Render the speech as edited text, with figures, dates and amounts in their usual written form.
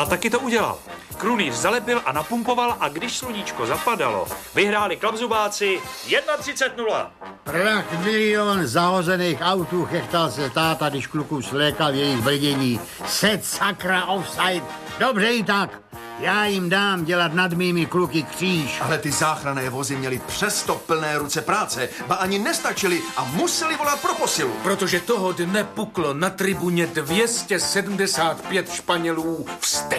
A taky to udělal. Krunýř zalepil a napumpoval a když sluníčko zapadalo, vyhráli klapzubáci 31-0. Prach milion zahozených autů chechtal se táta, když kluků slékal jejich brdění. Set sakra offside. Dobře i tak. Já jim dám dělat nad mými kluky kříž. Ale ty záchranné vozy měly přesto plné ruce práce, ba ani nestačili a museli volat pro posilu. Protože toho dne puklo na tribuně 275 Španělů v